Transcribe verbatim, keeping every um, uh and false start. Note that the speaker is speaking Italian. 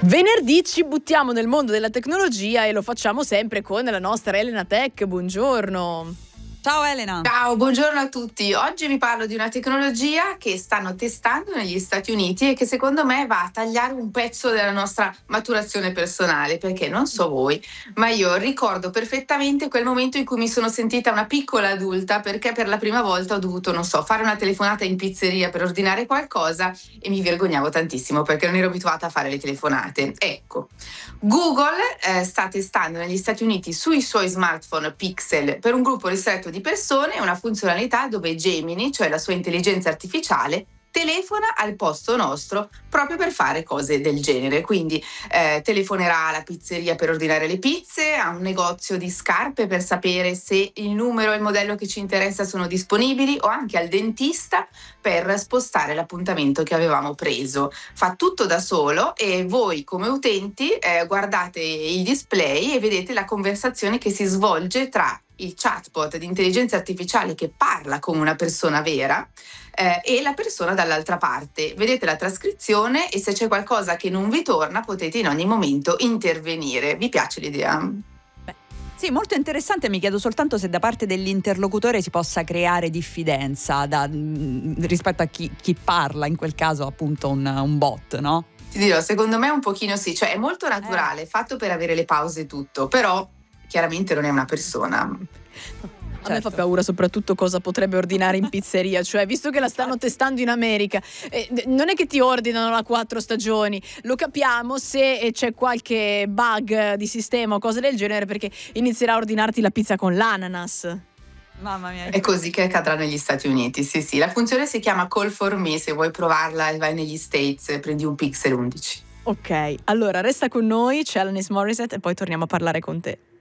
Venerdì ci buttiamo nel mondo della tecnologia e lo facciamo sempre con la nostra Elena Tech. Buongiorno. Ciao Elena. Ciao, buongiorno a tutti. Oggi vi parlo di una tecnologia che stanno testando negli Stati Uniti e che secondo me va a tagliare un pezzo della nostra maturazione personale, perché non so voi, ma io ricordo perfettamente quel momento in cui mi sono sentita una piccola adulta perché per la prima volta ho dovuto, non so, fare una telefonata in pizzeria per ordinare qualcosa e mi vergognavo tantissimo perché non ero abituata a fare le telefonate. Ecco, Google eh, sta testando negli Stati Uniti sui suoi smartphone Pixel per un gruppo ristretto di persone una funzionalità dove Gemini, cioè la sua intelligenza artificiale, telefona al posto nostro proprio per fare cose del genere. Quindi eh, telefonerà alla pizzeria per ordinare le pizze, a un negozio di scarpe per sapere se il numero e il modello che ci interessa sono disponibili, o anche al dentista per spostare l'appuntamento che avevamo preso. Fa tutto da solo e voi come utenti eh, guardate il display e vedete la conversazione che si svolge tra il chatbot di intelligenza artificiale che parla come una persona vera eh, e la persona dall'altra parte. Vedete la trascrizione e se c'è qualcosa che non vi torna potete in ogni momento intervenire. Vi piace l'idea? Sì, molto interessante. Mi chiedo soltanto se da parte dell'interlocutore si possa creare diffidenza da, rispetto a chi, chi parla, in quel caso appunto un, un bot, no? Ti dirò, secondo me un pochino sì, cioè è molto naturale, eh. fatto per avere le pause e tutto, però chiaramente non è una persona. A me fa paura soprattutto cosa potrebbe ordinare in pizzeria, cioè visto che la stanno testando in America, eh, non è che ti ordinano la quattro stagioni, lo capiamo se c'è qualche bug di sistema o cose del genere, perché inizierà a ordinarti la pizza con l'ananas. Mamma mia. È così che accadrà negli Stati Uniti, sì sì, la funzione si chiama Call for Me, se vuoi provarla vai negli States, prendi un Pixel undici. Ok, allora resta con noi, c'è Alanis Morissette e poi torniamo a parlare con te.